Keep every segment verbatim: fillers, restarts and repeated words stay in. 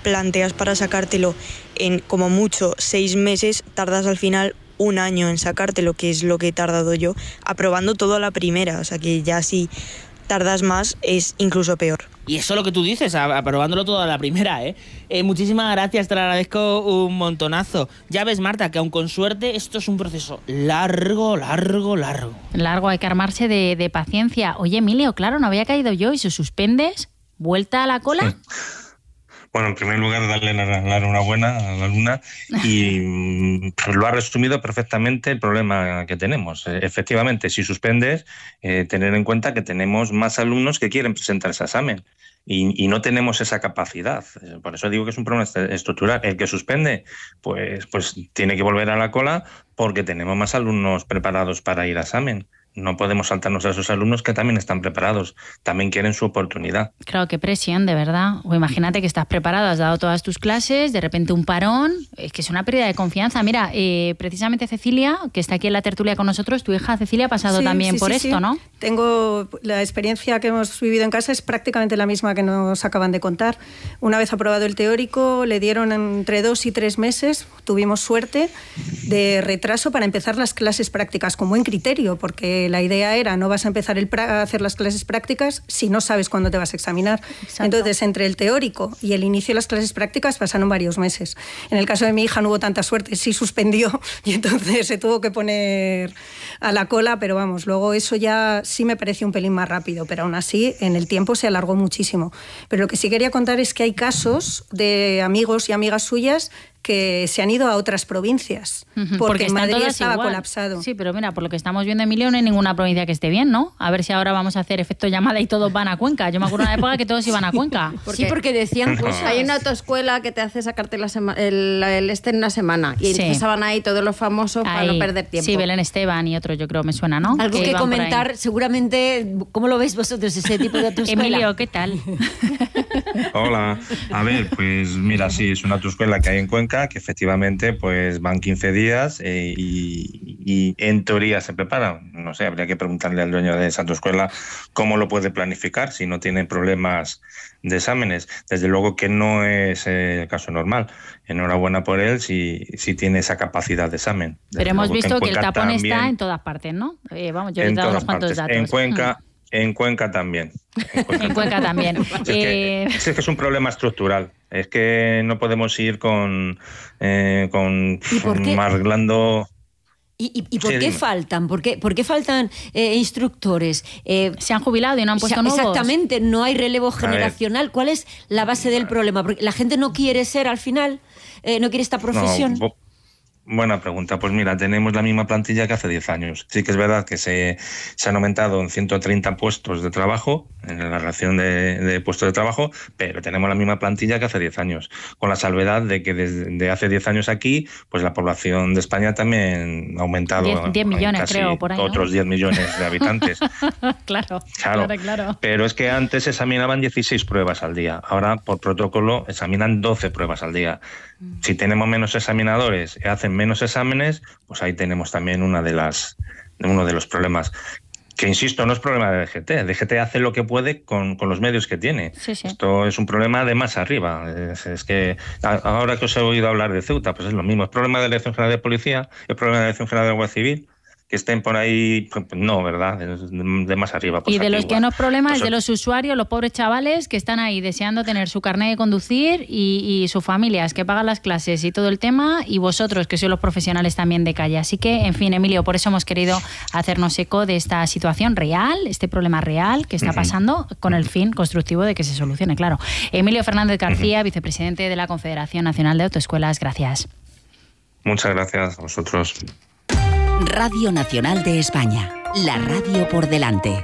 planteas para sacártelo en como mucho seis meses, tardas al final un año en sacártelo, que es lo que he tardado yo, aprobando todo a la primera. O sea que ya si tardas más es incluso peor. Y eso es lo que tú dices, aprobándolo todo a la primera, ¿eh? eh muchísimas gracias, te lo agradezco un montonazo. Ya ves, Marta, que aun con suerte esto es un proceso largo, largo, largo. Largo, hay que armarse de, de paciencia. Oye, Emilio, claro, no había caído yo, y si suspendes, ¿vuelta a la cola? Sí. Bueno, en primer lugar, darle la, la enhorabuena a la alumna y lo ha resumido perfectamente el problema que tenemos. Efectivamente, si suspendes, eh, tener en cuenta que tenemos más alumnos que quieren presentar ese examen y, y no tenemos esa capacidad. Por eso digo que es un problema estructural. El que suspende, pues, pues tiene que volver a la cola porque tenemos más alumnos preparados para ir a examen. No podemos saltarnos a esos alumnos que también están preparados, también quieren su oportunidad. Claro, qué presión, de verdad. O imagínate que estás preparado, has dado todas tus clases, de repente un parón, es que es una pérdida de confianza. Mira, eh, precisamente Cecilia, que está aquí en la tertulia con nosotros, tu hija Cecilia ha pasado sí, también sí, por sí, esto, sí. ¿no? Tengo la experiencia que hemos vivido en casa, es prácticamente la misma que nos acaban de contar. Una vez aprobado el teórico, le dieron entre dos y tres meses, tuvimos suerte, de retraso para empezar las clases prácticas con buen criterio, porque la idea era no vas a empezar el pra- a hacer las clases prácticas si no sabes cuándo te vas a examinar. Exacto. Entonces, entre el teórico y el inicio de las clases prácticas pasaron varios meses. En el caso de mi hija no hubo tanta suerte, sí suspendió y entonces se tuvo que poner a la cola, pero vamos, luego eso ya sí me pareció un pelín más rápido, pero aún así en el tiempo se alargó muchísimo. Pero lo que sí quería contar es que hay casos de amigos y amigas suyas que se han ido a otras provincias, porque, porque en Madrid estaba igual. colapsado. Sí, pero mira, por lo que estamos viendo, Emilio, no hay ninguna provincia que esté bien, ¿no? A ver si ahora vamos a hacer efecto llamada y todos van a Cuenca. Yo me acuerdo de una época que todos iban a Cuenca. Porque, sí, porque decían cosas. Hay una autoescuela que te hace sacarte la sema, el, el este en una semana. Y sí. Entonces estaban ahí todos los famosos ahí, para no perder tiempo. Sí, Belén Esteban y otros, yo creo, me suena, ¿no? Algo que, que comentar, seguramente, ¿cómo lo veis vosotros ese tipo de autoescuela? Emilio, ¿qué tal? Hola. A ver, pues mira, sí, es una autoescuela que hay en Cuenca, que efectivamente pues van quince días eh, y, y en teoría se preparan. No sé, habría que preguntarle al dueño de esa autoescuela cómo lo puede planificar si no tiene problemas de exámenes. Desde luego que no es eh, el caso normal. Enhorabuena por él si, si tiene esa capacidad de examen. Desde Pero hemos visto que, que el tapón también, está en todas partes, ¿no? Eh, vamos, yo he en dado todas unos cuantos partes. datos. En Cuenca... En Cuenca también. En Cuenca, en Cuenca también. Es, que, es que es un problema estructural. Es que no podemos ir con, eh, con arreglando... ¿Y, y, y por sí, qué dime. faltan? ¿Por qué, por qué faltan eh, instructores? Eh, ¿Se han jubilado y no han puesto nuevos? Exactamente, no hay relevo generacional. ¿Cuál es la base del problema? Porque la gente no quiere ser al final, eh, no quiere esta profesión. No, buena pregunta. Pues mira, tenemos la misma plantilla que hace diez años. Sí que es verdad que se, se han aumentado en ciento treinta puestos de trabajo, en la relación de, de puestos de trabajo, pero tenemos la misma plantilla que hace diez años, con la salvedad de que desde hace diez años aquí, pues la población de España también ha aumentado. diez millones, creo, por ahí, ¿no? Otros diez millones de habitantes. claro, claro, claro, claro. Pero es que antes examinaban dieciséis pruebas al día. Ahora, por protocolo, examinan doce pruebas al día. Si tenemos menos examinadores y hacen menos exámenes, pues ahí tenemos también una de las, uno de los problemas. Que, insisto, no es problema de D G T. D G T hace lo que puede con, con los medios que tiene. Sí, sí. Esto es un problema de más arriba. Es, es que ahora que os he oído hablar de Ceuta, pues es lo mismo. Es problema de la Dirección General de Policía, es problema de la Dirección General de Guardia Civil. Que estén por ahí, no, ¿verdad? De más arriba. Pues y de los igual. que no es problema pues es de los usuarios, los pobres chavales que están ahí deseando tener su carnet de conducir y, y sus familias que pagan las clases y todo el tema, y vosotros que sois los profesionales también de calle. Así que, en fin, Emilio, por eso hemos querido hacernos eco de esta situación real, este problema real que está pasando, uh-huh. con el fin constructivo de que se solucione, claro. Emilio Fernández García, uh-huh. vicepresidente de la Confederación Nacional de Autoescuelas, gracias. Muchas gracias a vosotros. Radio Nacional de España, la radio por delante.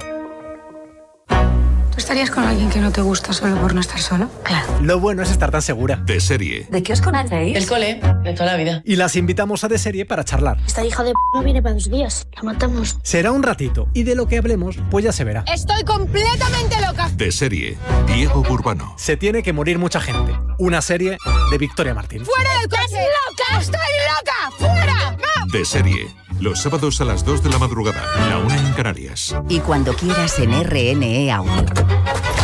¿Tú estarías con alguien que no te gusta solo por no estar solo? Claro. Lo bueno es estar tan segura. De Serie. ¿De qué os conocéis? Del cole, de toda la vida. Y las invitamos a De Serie para charlar. Esta hija de p*** no viene para dos días. La matamos. Será un ratito y de lo que hablemos, pues ya se verá. Estoy completamente loca. De Serie. Diego Burbano. Se tiene que morir mucha gente. Una serie de Victoria Martín. ¡Fuera del coche! ¡Estás loca! ¡Estoy loca! ¡Fuera! ¡No! De Serie. Los sábados a las dos de la madrugada, la una en Canarias. Y cuando quieras en R N E Audio.